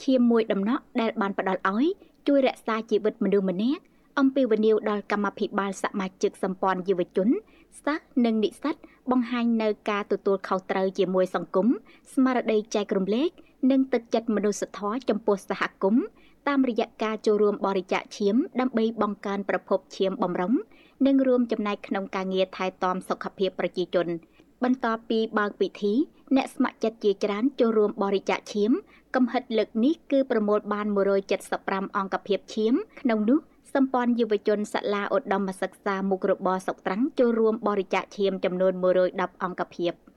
ឈាមមួយដំណក់ដែលបានផ្ដល់ឲ្យជួយរក្សាជីវិតមនុស្សម្នាក់អំពីវនីវដល់កម្មាភិបាលសមាជិកសម្ព័ន្ធយុវជនសិស្សនិងនិស្សិតបង្ហាញនៅការទទួលខុសត្រូវជាមួយសង្គមស្មារតីចែករំលែកនិងទឹកចិត្តមនុស្សធម៌ចំពោះសហគមន៍តាមរយៈការចូលរួមបរិច្ចាគឈាមដើម្បីបង្កើនប្រភពឈាមបម្រុងនិងរួមចំណែកក្នុងការងារថែទាំសុខភាពប្រជាជនបន្ទាប់ពីបើកពិធីអ្នកស្ម័គ្រចិត្តជាច្រើនចូលរួមបរិច្ចាគឈាមកំហិតលើកនេះគឺប្រមូលបាន175អង្គភាពឈាមក្នុងនោះសម្ព័ន្ធយុវជនសាលាឧត្តមសិក្សាមុខរបរសុខត្រាំងចូលរួមបរិច្ចាគឈាមចំនួន110អង្គភាព